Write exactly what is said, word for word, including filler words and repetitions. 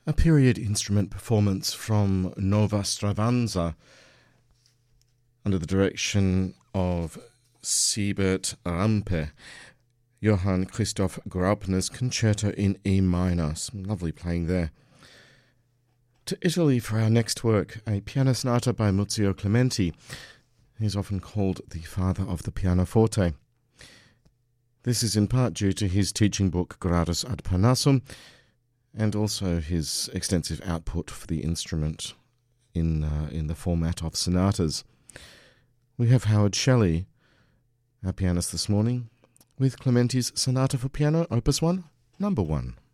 a period instrument performance from Nova Stravanza under the direction of Siebert Rampe, Johann Christoph Graupner's Concerto in E minor. Some lovely playing there. To Italy for our next work, a piano sonata by Muzio Clementi. He's often called the father of the pianoforte. This is in part due to his teaching book Gradus ad Parnassum, and also his extensive output for the instrument in uh, in the format of sonatas. We have Howard Shelley, our pianist this morning, with Clementi's Sonata for Piano, Opus one, Number one.